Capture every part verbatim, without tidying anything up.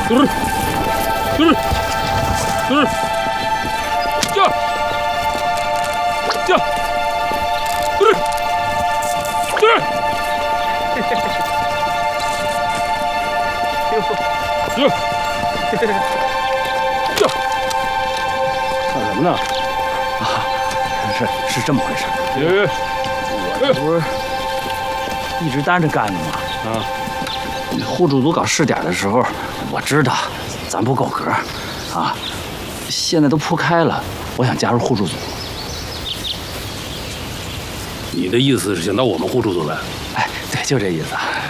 就是就是就是驾驾就是就是就是驾干什么呢？ 啊，是是这么回事。 呃， 我这不是一直单着干的吗？ 啊， 互助组搞试点的时候，我知道咱不够格，啊，现在都铺开了，我想加入互助组。 你的意思是想到我们互助组来？ 哎，对，就这意思。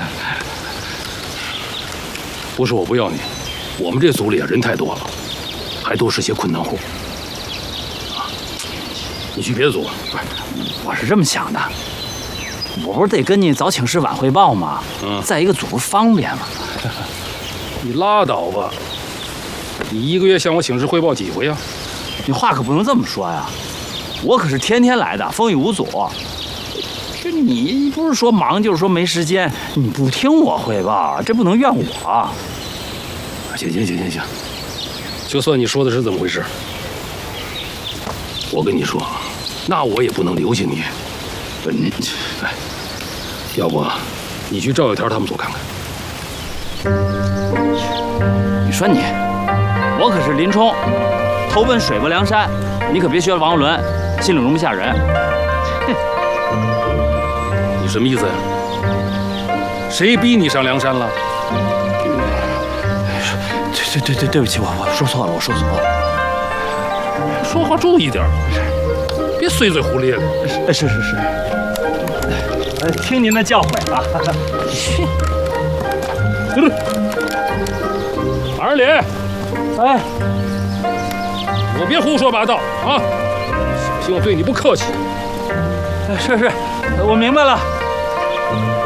不是我不要你，我们这组里啊人太多了，还都是些困难户。啊，你去别的组。 不是，我是这么想的，我不是得跟你早请示晚汇报吗？ 嗯， 在一个组不方便吗？ 你拉倒吧，你一个月向我请示汇报几回呀？ 你话可不能这么说呀，我可是天天来的，风雨无阻。这你不是说忙就是说没时间，你不听我汇报，这不能怨我。 行行行行行，就算你说的是这么回事，我跟你说，那我也不能留下你。不，你，哎，要不你去赵有条他们组看看。 你说你，我可是林冲，投奔水泊梁山，你可别学王伦，心里容不下人。 你什么意思呀？谁逼你上梁山了？ 对对对对，对不起，我我说错了，我说错了。 说话注意点，别碎嘴胡咧咧。 是是是，呃，听您的教诲了。去， 马二脸， 哎， 我别胡说八道啊！小心我对你不客气。 是是，我明白了。